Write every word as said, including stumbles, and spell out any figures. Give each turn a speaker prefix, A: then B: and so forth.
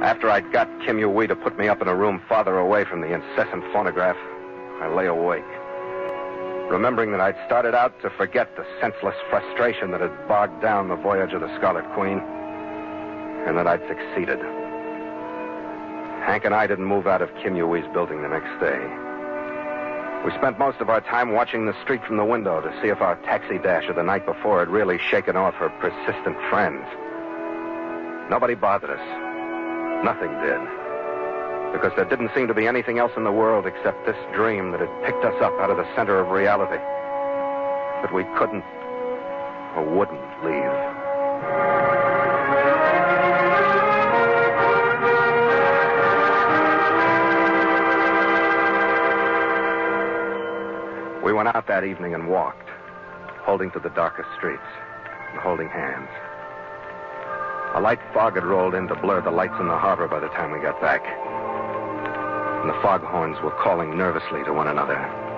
A: After I'd got Kim Yu-wee to put me up in a room farther away from the incessant phonograph, I lay awake, remembering that I'd started out to forget the senseless frustration that had bogged down the voyage of the Scarlet Queen, and that I'd succeeded. Hank and I didn't move out of Kim Yu-wee's building the next day. We spent most of our time watching the street from the window to see if our taxi dash of the night before had really shaken off her persistent friends. Nobody bothered us. Nothing did. Because there didn't seem to be anything else in the world except this dream that had picked us up out of the center of reality. That we couldn't or wouldn't leave. We went out that evening and walked, holding to the darkest streets and holding hands. A light fog had rolled in to blur the lights in the harbor by the time we got back. And the foghorns were calling nervously to one another.